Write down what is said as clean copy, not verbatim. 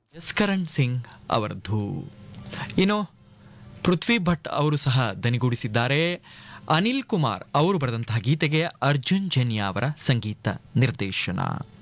ಯಸ್ಕರಣ್ ಸಿಂಗ್ ಅವರದ್ದು. ಇನ್ನು ಪೃಥ್ವಿ ಭಟ್ ಅವರು ಸಹ ದನಿಗೂಡಿಸಿದ್ದಾರೆ. ಅನಿಲ್ ಕುಮಾರ್ ಅವರು ಬರೆದಂತಹ ಗೀತೆಗೆ ಅರ್ಜುನ್ ಜನ್ಯ ಅವರ ಸಂಗೀತ ನಿರ್ದೇಶನ.